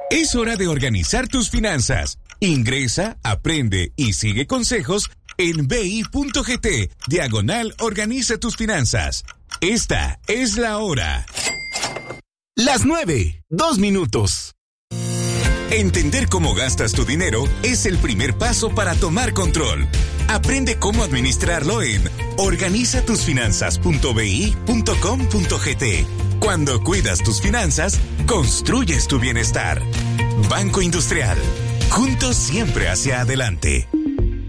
Es hora de organizar tus finanzas. Ingresa, aprende y sigue consejos en bi.gt/organiza tus finanzas. Esta es la hora. Las 9:02. Entender cómo gastas tu dinero es el primer paso para tomar control. Aprende cómo administrarlo en organizatusfinanzas.bi.com.gt. Cuando cuidas tus finanzas, construyes tu bienestar. Banco Industrial. Juntos siempre hacia adelante.